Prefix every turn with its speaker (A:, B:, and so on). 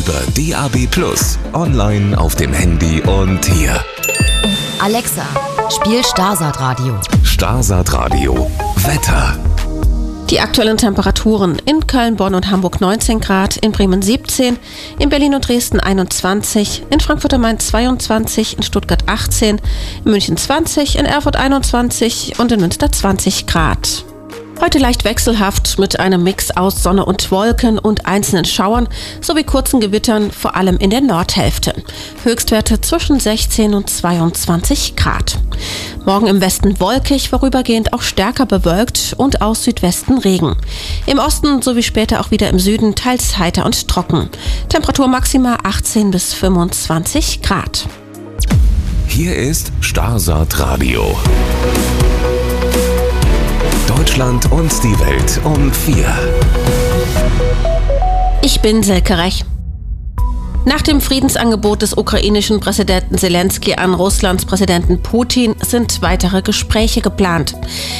A: Über DAB+, online auf dem Handy und hier.
B: Alexa, spiel Starsat Radio.
A: Starsat Radio. Wetter.
C: Die aktuellen Temperaturen: in Köln, Bonn und Hamburg 19 Grad, in Bremen 17, in Berlin und Dresden 21, in Frankfurt am Main 22, in Stuttgart 18, in München 20, in Erfurt 21 und in Münster 20 Grad. Heute leicht wechselhaft mit einem Mix aus Sonne und Wolken und einzelnen Schauern sowie kurzen Gewittern, vor allem in der Nordhälfte. Höchstwerte zwischen 16 und 22 Grad. Morgen im Westen wolkig, vorübergehend auch stärker bewölkt und aus Südwesten Regen. Im Osten sowie später auch wieder im Süden teils heiter und trocken. Temperatur maximal 18 bis 25 Grad.
A: Hier ist Starsat Radio. Deutschland und die Welt um 4.
C: Ich bin Silke Rech. Nach dem Friedensangebot des ukrainischen Präsidenten Zelensky an Russlands Präsidenten Putin sind weitere Gespräche geplant.